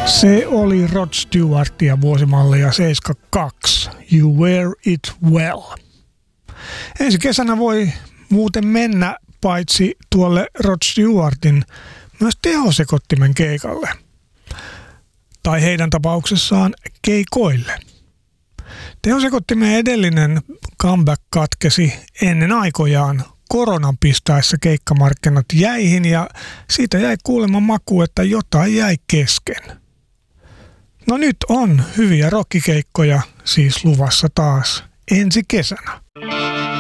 Se oli Rod Stewartia vuosimallia 72. You Wear It Well. Ensi kesänä voi muuten mennä paitsi tuolle Rod Stewartin myös tehosekottimen keikalle. Tai heidän tapauksessaan keikoille. Tehosekottimen edellinen comeback katkesi ennen aikojaan koronan pistäessä keikkamarkkinat jäihin ja siitä jäi kuulemma maku, että jotain jäi kesken. No nyt on hyviä rockikeikkoja siis luvassa taas ensi kesänä.